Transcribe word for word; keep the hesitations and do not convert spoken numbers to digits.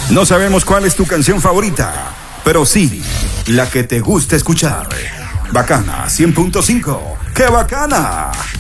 No sabemos cuál es tu canción favorita, pero sí, la que te gusta escuchar. Bacana cien punto cinco. ¡Qué bacana!